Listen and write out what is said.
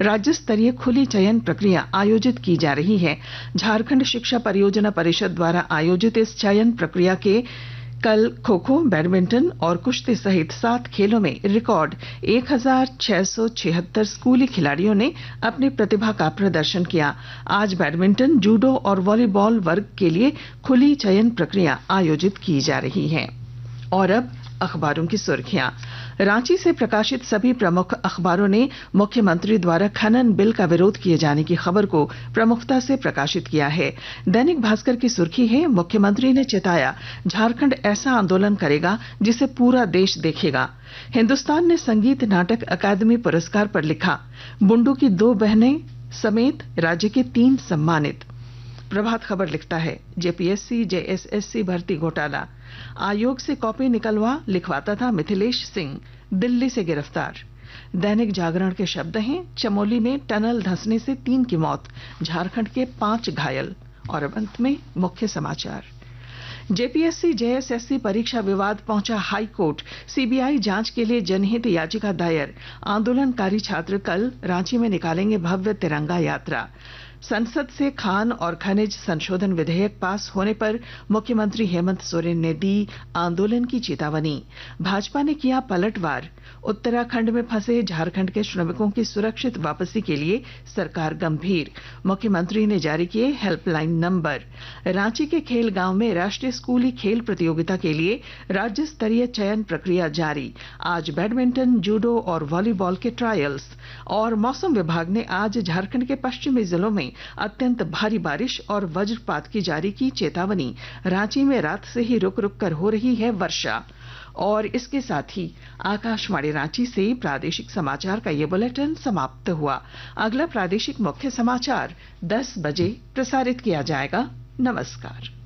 राज्य स्तरीय खुली चयन प्रक्रिया आयोजित की जा रही है। झारखंड शिक्षा परियोजना परिषद द्वारा आयोजित इस चयन प्रक्रिया के कल खो खो, बैडमिंटन और कुश्ती सहित 7 खेलों में रिकॉर्ड 1676 स्कूली खिलाड़ियों ने अपनी प्रतिभा का प्रदर्शन किया। आज बैडमिंटन, जूडो और वॉलीबॉल वर्ग के लिए खुली चयन प्रक्रिया आयोजित की जा रही है। और अब अखबारों की सुर्खियां। रांची से प्रकाशित सभी प्रमुख अखबारों ने मुख्यमंत्री द्वारा खनन बिल का विरोध किए जाने की खबर को प्रमुखता से प्रकाशित किया है। दैनिक भास्कर की सुर्खी है, मुख्यमंत्री ने चेताया झारखंड ऐसा आंदोलन करेगा जिसे पूरा देश देखेगा। हिंदुस्तान ने संगीत नाटक अकादमी पुरस्कार पर लिखा, बुंडू की 2 बहनें समेत राज्य के 3 सम्मानित। प्रभात खबर लिखता है, जेपीएससी जेएसएससी भर्ती घोटाला, आयोग से कॉपी लिखवाता था मिथिलेश सिंह, दिल्ली से गिरफ्तार। दैनिक जागरण के शब्द हैं, चमोली में टनल धंसने से 3 की मौत, झारखंड के 5 घायल। और अब अंत में मुख्य समाचार। जेपीएससी जेएसएससी परीक्षा विवाद पहुंचा हाई कोर्ट, सीबीआई जांच के लिए जनहित याचिका दायर। आंदोलनकारी छात्र कल रांची में निकालेंगे भव्य तिरंगा यात्रा। संसद से खान और खनिज संशोधन विधेयक पास होने पर मुख्यमंत्री हेमंत सोरेन ने दी आंदोलन की चेतावनी। भाजपा ने किया पलटवार, उत्तराखंड में फंसे झारखंड के श्रमिकों की सुरक्षित वापसी के लिए सरकार गंभीर। मुख्यमंत्री ने जारी किए हेल्पलाइन नंबर। रांची के खेल गांव में राष्ट्रीय स्कूली खेल प्रतियोगिता के लिए राज्य स्तरीय चयन प्रक्रिया जारी। आज बैडमिंटन, जूडो और वॉलीबॉल के ट्रायल्स। और मौसम विभाग ने आज झारखंड के पश्चिमी जिलों में अत्यंत भारी बारिश और वज्रपात की जारी की चेतावनी। रांची में रात से ही रुक रुक कर हो रही है वर्षा। और इसके साथ ही आकाशवाणी रांची से प्रादेशिक समाचार का ये बुलेटिन समाप्त हुआ। अगला प्रादेशिक मुख्य समाचार 10 बजे प्रसारित किया जाएगा। नमस्कार।